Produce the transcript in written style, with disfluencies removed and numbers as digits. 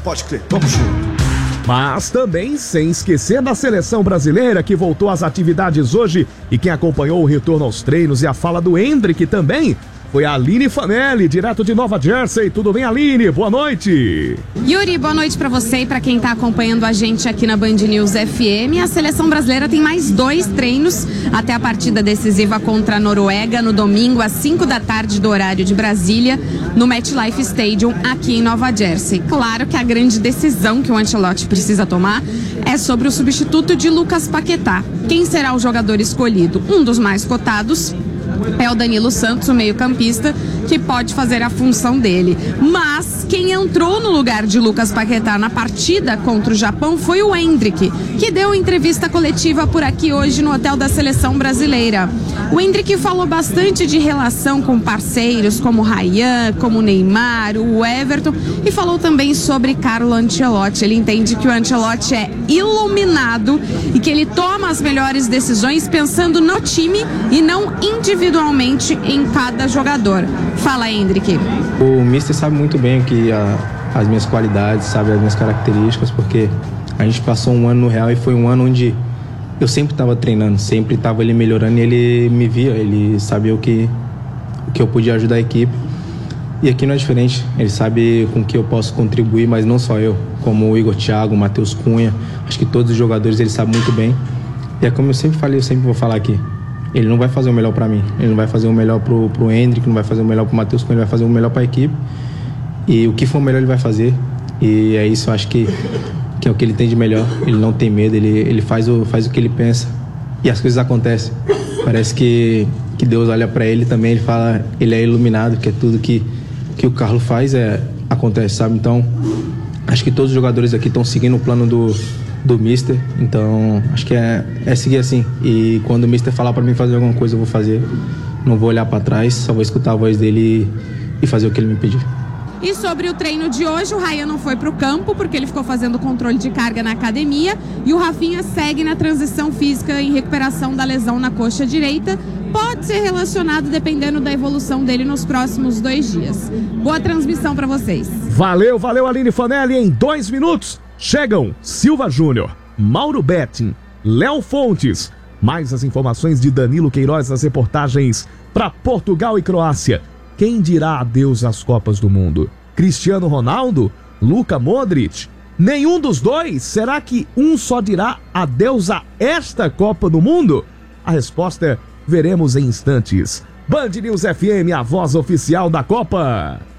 Pode crer, vamos junto. Mas também sem esquecer da seleção brasileira que voltou às atividades hoje e quem acompanhou o retorno aos treinos e a fala do Endrick também foi a Aline Fanelli, direto de Nova Jersey. Tudo bem, Aline? Boa noite. Yuri, boa noite pra você e pra quem tá acompanhando a gente aqui na Band News FM. A seleção brasileira tem mais 2 treinos até a partida decisiva contra a Noruega no domingo às 5 da tarde do horário de Brasília, no MetLife Stadium aqui em Nova Jersey. Claro que a grande decisão que o Ancelotti precisa tomar é sobre o substituto de Lucas Paquetá. Quem será o jogador escolhido? Um dos mais cotados é o Danilo Santos, o meio-campista, que pode fazer a função dele. Mas quem entrou no lugar de Lucas Paquetá na partida contra o Japão foi o Endrick, que deu entrevista coletiva por aqui hoje no hotel da seleção brasileira. O Endrick falou bastante de relação com parceiros como o Ryan, como o Neymar, o Everton, e falou também sobre Carlo Ancelotti. Ele entende que o Ancelotti é iluminado e que ele toma as melhores decisões pensando no time e não individualmente em cada jogador. Fala, Endrick. O Mister sabe muito bem o que as minhas qualidades, sabe as minhas características, porque a gente passou um ano no Real e foi um ano onde eu sempre estava treinando, sempre estava ele melhorando e ele me via, ele sabia o que eu podia ajudar a equipe. E aqui não é diferente, ele sabe com que eu posso contribuir, mas não só eu, como o Igor Thiago, o Matheus Cunha, acho que todos os jogadores ele sabe muito bem. E é como eu sempre falei, eu sempre vou falar aqui. Ele não vai fazer o melhor para mim, ele não vai fazer o melhor pro Endrick, não vai fazer o melhor pro Matheus Cunha, ele vai fazer o melhor para a equipe. E o que for melhor ele vai fazer. E é isso, eu acho que é o que ele tem de melhor. Ele não tem medo, ele faz o que ele pensa. E as coisas acontecem. Parece que Deus olha para ele também, ele fala, ele é iluminado, que é tudo que o Carlo faz acontece, sabe? Então, acho que todos os jogadores aqui estão seguindo o plano do Mister, então acho que é seguir assim. E quando o Mister falar para mim fazer alguma coisa, eu vou fazer. Não vou olhar para trás, só vou escutar a voz dele e fazer o que ele me pedir. E sobre o treino de hoje, o Ryan não foi para o campo porque ele ficou fazendo controle de carga na academia e o Rafinha segue na transição física em recuperação da lesão na coxa direita. Pode ser relacionado dependendo da evolução dele nos próximos 2 dias. Boa transmissão para vocês. Valeu, Aline Fanelli. Em 2 minutos chegam Silva Júnior, Mauro Betting, Léo Fontes. Mais as informações de Danilo Queiroz nas reportagens para Portugal e Croácia. Quem dirá adeus às Copas do Mundo? Cristiano Ronaldo? Luka Modric? Nenhum dos dois? Será que um só dirá adeus a esta Copa do Mundo? A resposta veremos em instantes. Band News FM, a voz oficial da Copa.